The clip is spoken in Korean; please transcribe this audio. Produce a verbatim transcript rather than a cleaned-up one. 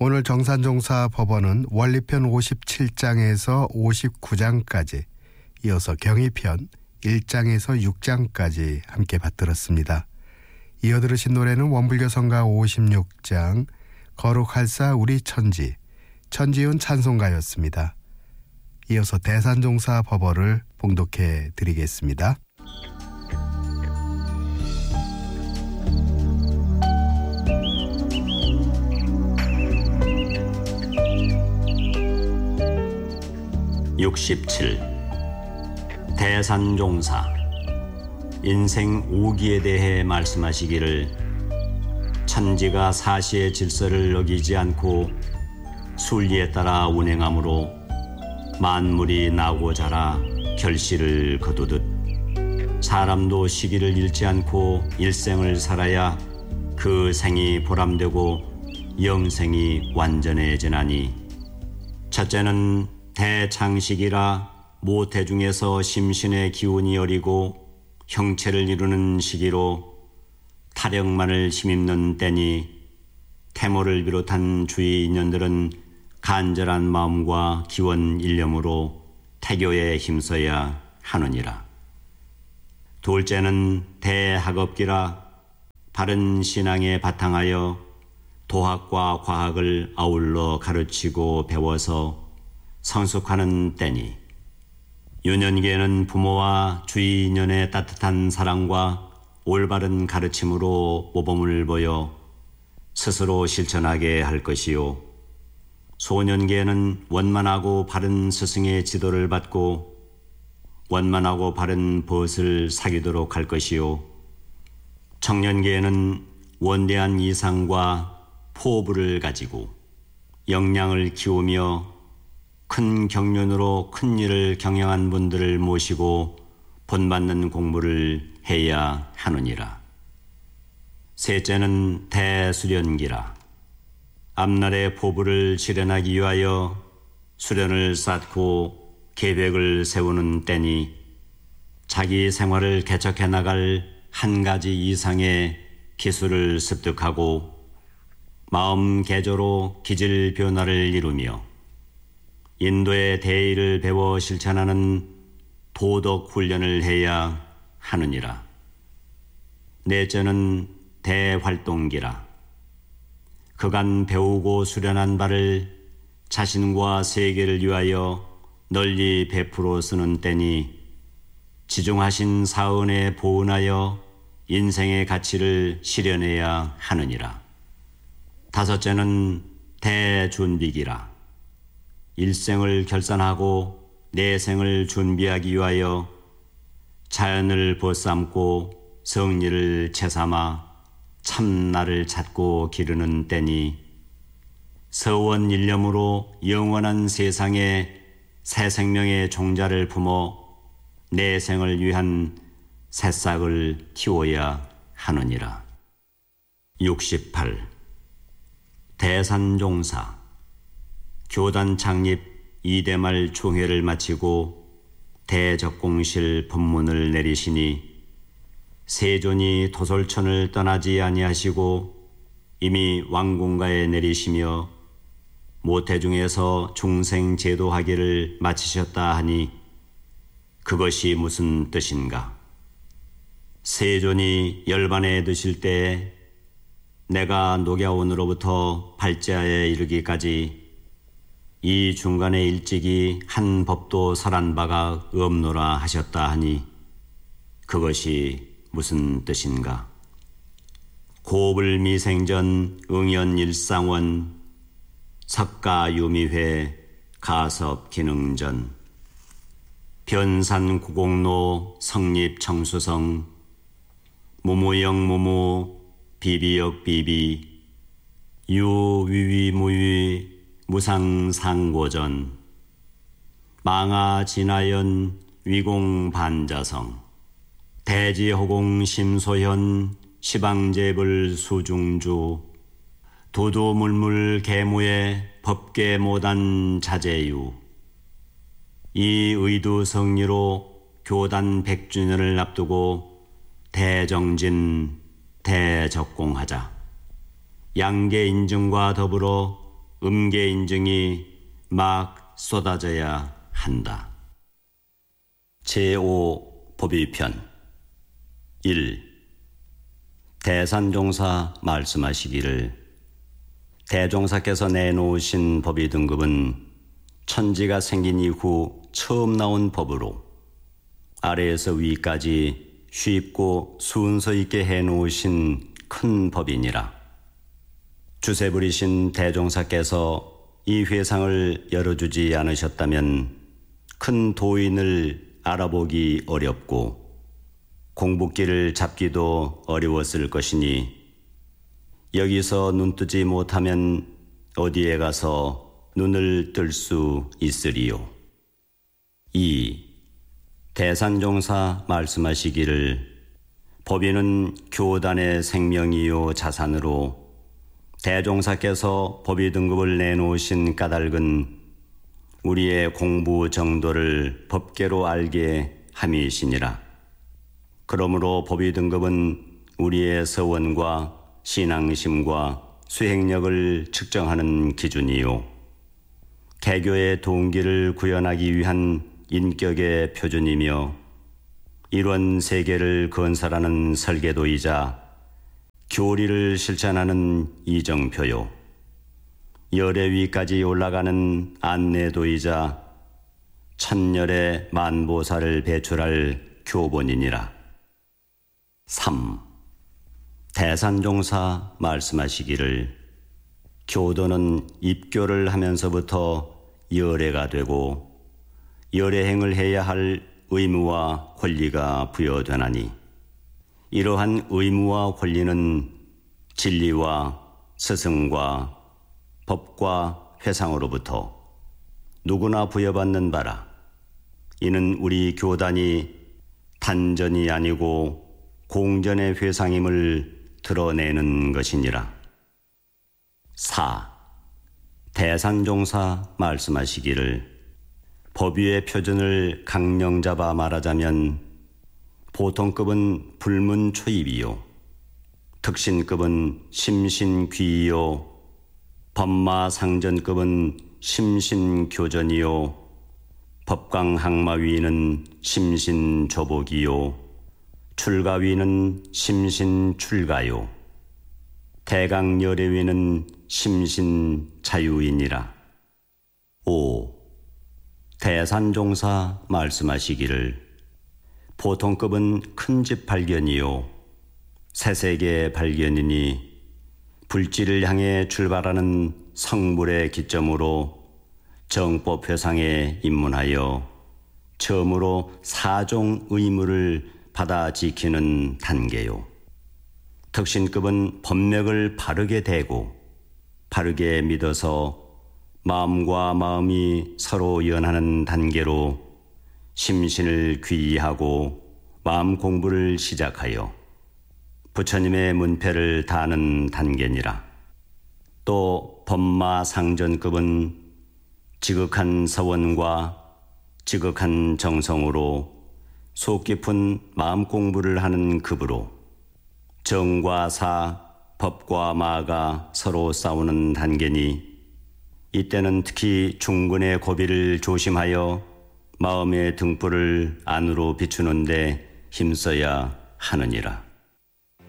오늘 정산종사 법원은 원리편 오십칠 장에서 오십구 장까지, 이어서 경의편 일 장에서 육 장까지 함께 받들었습니다. 이어 들으신 노래는 원불교 성가 오십육 장 거룩할사 우리 천지, 천지윤 찬송가였습니다. 이어서 대산종사 법어를 봉독해 드리겠습니다. 육십칠. 대산종사. 인생 오기에 대해 말씀하시기를, 천지가 사시의 질서를 어기지 않고 순리에 따라 운행함으로 만물이 나고 자라 결실을 거두듯 사람도 시기를 잃지 않고 일생을 살아야 그 생이 보람되고 영생이 완전해지나니, 첫째는 대창식이라 모태 중에서 심신의 기운이 어리고 형체를 이루는 시기로 타령만을 힘입는 때니, 태모를 비롯한 주위 인연들은 간절한 마음과 기원 일념으로 태교에 힘써야 하느니라. 둘째는 대학업기라 바른 신앙에 바탕하여 도학과 과학을 아울러 가르치고 배워서 성숙하는 때니, 유년기에는 부모와 주위 인연의 따뜻한 사랑과 올바른 가르침으로 모범을 보여 스스로 실천하게 할 것이요, 소년기에는 원만하고 바른 스승의 지도를 받고 원만하고 바른 벗을 사귀도록 할 것이요, 청년기에는 원대한 이상과 포부를 가지고 역량을 키우며 큰 경륜으로 큰 일을 경영한 분들을 모시고 본받는 공부를 해야 하느니라. 셋째는 대수련기라 앞날의 포부를 실현하기 위하여 수련을 쌓고 계획을 세우는 때니, 자기 생활을 개척해 나갈 한 가지 이상의 기술을 습득하고 마음 개조로 기질 변화를 이루며 인도의 대의를 배워 실천하는 도덕 훈련을 해야 하느니라. 넷째는 대활동기라 그간 배우고 수련한 바를 자신과 세계를 위하여 널리 베풀어 쓰는 때니, 지중하신 사은에 보은하여 인생의 가치를 실현해야 하느니라. 다섯째는 대준비기라 일생을 결산하고 내생을 준비하기 위하여 자연을 벗삼고 성리를 채삼아 참나를 찾고 기르는 때니, 서원 일념으로 영원한 세상에 새 생명의 종자를 품어 내생을 위한 새싹을 키워야 하느니라. 육십팔. 대산종사. 교단 창립 이대말 총회를 마치고 대적공실 법문을 내리시니, 세존이 도솔천을 떠나지 아니하시고 이미 왕궁가에 내리시며 모태중에서 중생 제도하기를 마치셨다 하니, 그것이 무슨 뜻인가? 세존이 열반에 드실 때에 내가 녹야온으로부터 발제하에 이르기까지 이 중간에 일찍이 한 법도 설한 바가 없노라 하셨다 하니, 그것이 무슨 뜻인가? 고불미생전 응연일상원 석가유미회 가섭기능전 변산구공로 성립청수성 무무영무무 비비역비비 유위위무위 무상상고전 망아진하연 위공반자성 대지호공심소현 시방제불 수중주 도도물물 계무의 법계모단 자제유 이 의두성리로 교단 백주년을 앞두고 대정진 대적공하자. 양계 인증과 더불어 음계 인증이 막 쏟아져야 한다. 제오 법의편 일. 대산종사 말씀하시기를 대종사께서 내놓으신 법의 등급은 천지가 생긴 이후 처음 나온 법으로 아래에서 위까지 쉽고 순서 있게 해놓으신 큰 법이니라. 주세 부리신 대종사께서 이 회상을 열어주지 않으셨다면 큰 도인을 알아보기 어렵고 공부길을 잡기도 어려웠을 것이니 여기서 눈뜨지 못하면 어디에 가서 눈을 뜰 수 있으리요. 이. 대산종사 말씀하시기를 법인은 교단의 생명이요 자산으로 대종사께서 법의 등급을 내놓으신 까닭은 우리의 공부 정도를 법계로 알게 함이시니라. 그러므로 법의 등급은 우리의 서원과 신앙심과 수행력을 측정하는 기준이요 개교의 동기를 구현하기 위한 인격의 표준이며 이런 세계를 건설하는 설계도이자 교리를 실천하는 이정표요 열의 위까지 올라가는 안내도이자 천열의 만보살을 배출할 교본이니라. 삼. 대산종사 말씀하시기를 교도는 입교를 하면서부터 열애가 되고 열애행을 해야 할 의무와 권리가 부여되나니 이러한 의무와 권리는 진리와 스승과 법과 회상으로부터 누구나 부여받는 바라. 이는 우리 교단이 단전이 아니고 공전의 회상임을 드러내는 것이니라. 사. 대산종사 말씀하시기를 법위의 표준을 강령 잡아 말하자면 보통급은 불문초입이요 특신급은 심신귀이요 법마상전급은 심신교전이요 법강항마위는 심신조복이요 출가위는 심신출가요 대강열애위는 심신자유이니라. 오. 대산종사 말씀하시기를 보통급은 큰집 발견이요 새세계 발견이니 불지를 향해 출발하는 성불의 기점으로 정법회상에 입문하여 처음으로 사종 의무를 받아 지키는 단계요 특신급은 법맥을 바르게 대고 바르게 믿어서 마음과 마음이 서로 연하는 단계로 심신을 귀의하고 마음 공부를 시작하여 부처님의 문패를 다하는 단계니라. 또 법마상전급은 지극한 서원과 지극한 정성으로 속 깊은 마음 공부를 하는 급으로 정과 사, 법과 마가 서로 싸우는 단계니 이때는 특히 중근의 고비를 조심하여 마음의 등불을 안으로 비추는데 힘써야 하느니라.